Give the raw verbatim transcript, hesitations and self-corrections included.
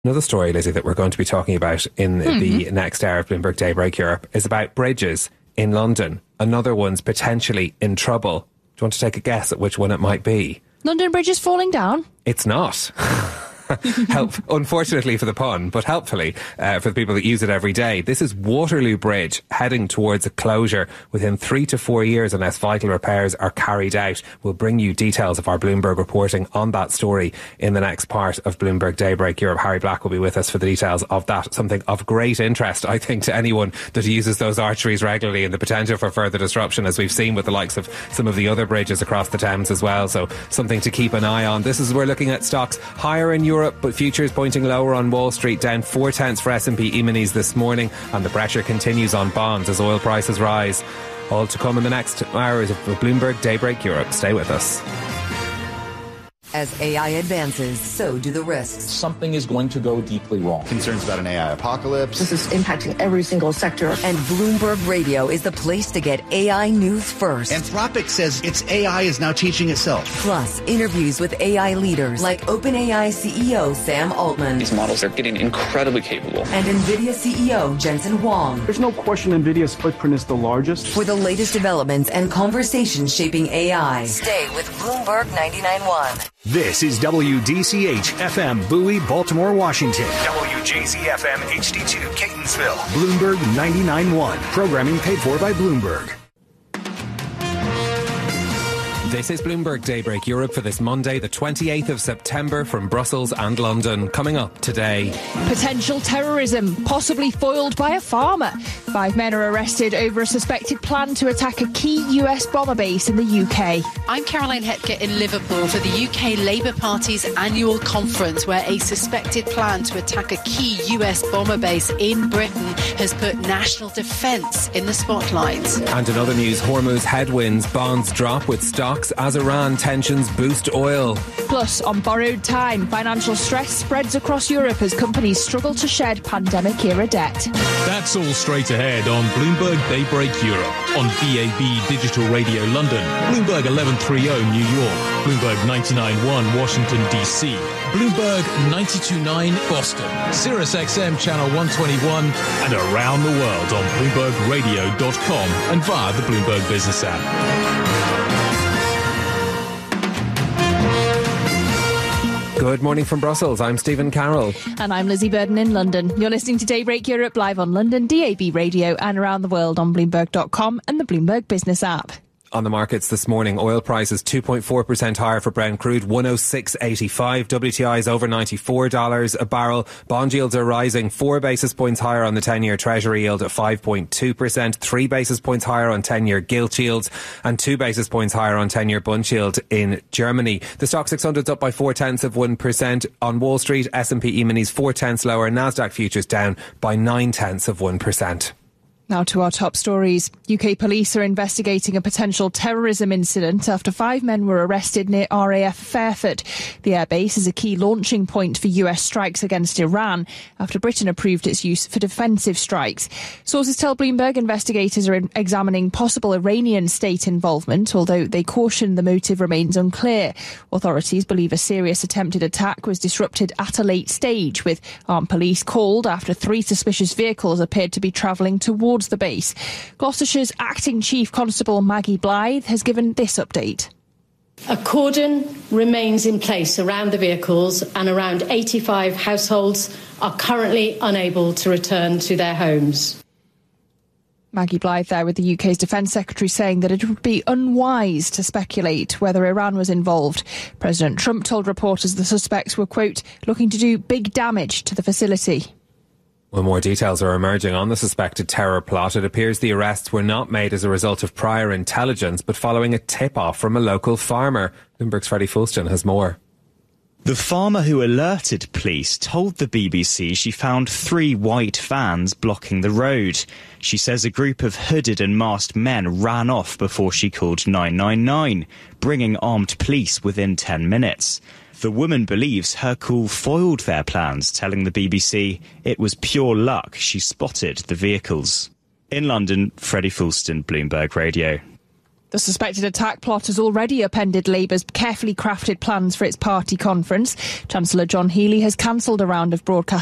Another story, Lizzie, that we're going to be talking about in mm-hmm. the next hour of Bloomberg Daybreak Europe is about bridges in London. Another one's potentially in trouble. Do you want to take a guess at which one it might be? London Bridge is falling down? It's not. Help, unfortunately for the pun, but helpfully uh, for the people that use it every day. This is Waterloo Bridge heading towards a closure within three to four years unless vital repairs are carried out. We'll bring you details of our Bloomberg reporting on that story in the next part of Bloomberg Daybreak Europe. Harry Black will be with us for the details of that. Something of great interest, I think, to anyone that uses those arteries regularly, and the potential for further disruption, as we've seen with the likes of some of the other bridges across the Thames as well. So something to keep an eye on. This is, we're looking at stocks higher in Europe, but futures pointing lower on Wall Street, down four tenths for S and P E-minis this morning, and the pressure continues on bonds as oil prices rise. All to come in the next hours of Bloomberg Daybreak Europe. Stay with us. As A I advances, so do the risks. Something is going to go deeply wrong. Concerns about an A I apocalypse. This is impacting every single sector. And Bloomberg Radio is the place to get A I news first. Anthropic says its A I is now teaching itself. Plus, interviews with A I leaders like OpenAI C E O Sam Altman. These models are getting incredibly capable. And NVIDIA C E O Jensen Huang. There's no question NVIDIA's footprint is the largest. For the latest developments and conversations shaping A I, stay with Bloomberg ninety-nine point one. This is W D C H F M Bowie, Baltimore, Washington. W J Z F M H D two, Catonsville. Bloomberg ninety-nine point one. Programming paid for by Bloomberg. This is Bloomberg Daybreak Europe for this Monday, the twenty-eighth of September, from Brussels and London. Coming up today. Potential terrorism, possibly foiled by a farmer. Five men are arrested over a suspected plan to attack a key U S bomber base in the U K. I'm Caroline Hetke in Liverpool for the U K Labour Party's annual conference, where a suspected plan to attack a key U S bomber base in Britain has put national defence in the spotlight. And in other news, Hormuz headwinds, bonds drop with stocks as Iran tensions boost oil. Plus, on borrowed time, financial stress spreads across Europe as companies struggle to shed pandemic-era debt. That's all straight ahead on Bloomberg Daybreak Europe, on D A B Digital Radio London, Bloomberg eleven thirty New York, Bloomberg ninety-nine point one Washington, D C, Bloomberg ninety-two point nine Boston, Sirius X M Channel one twenty-one, and around the world on Bloomberg Radio dot com and via the Bloomberg Business app. Good morning from Brussels. I'm Stephen Carroll. And I'm Lizzie Burden in London. You're listening to Daybreak Europe live on London D A B Radio and around the world on Bloomberg dot com and the Bloomberg Business app. On the markets this morning, oil prices two point four percent higher for Brent crude, one oh six eighty-five. W T I is over ninety-four dollars a barrel. Bond yields are rising four basis points higher on the ten-year Treasury yield at five point two percent, three basis points higher on ten-year gilt yields, and two basis points higher on ten-year Bund yield in Germany. The Stock six hundred is up by four tenths of one percent. On Wall Street, S and P E-minis four tenths lower. Nasdaq futures down by nine tenths of one percent. Now to our top stories. U K police are investigating a potential terrorism incident after five men were arrested near R A F Fairford. The airbase is a key launching point for U S strikes against Iran after Britain approved its use for defensive strikes. Sources tell Bloomberg investigators are examining possible Iranian state involvement, although they caution the motive remains unclear. Authorities believe a serious attempted attack was disrupted at a late stage, with armed police called after three suspicious vehicles appeared to be travelling towards the base. Gloucestershire's acting Chief Constable Maggie Blythe has given this update. A cordon remains in place around the vehicles, and around eighty-five households are currently unable to return to their homes. Maggie Blythe there with the U K's Defence Secretary saying that it would be unwise to speculate whether Iran was involved. President Trump told reporters the suspects were, quote, looking to do big damage to the facility. Well, more details are emerging on the suspected terror plot. It appears the arrests were not made as a result of prior intelligence, but following a tip-off from a local farmer. Bloomberg's Freddie Fulston has more. The farmer who alerted police told the B B C she found three white vans blocking the road. She says a group of hooded and masked men ran off before she called nine nine nine, bringing armed police within ten minutes. The woman believes her call foiled their plans, telling the B B C it was pure luck she spotted the vehicles. In London, Freddie Fulston, Bloomberg Radio. The suspected attack plot has already upended Labour's carefully crafted plans for its party conference. Chancellor John Healey has cancelled a round of broadcast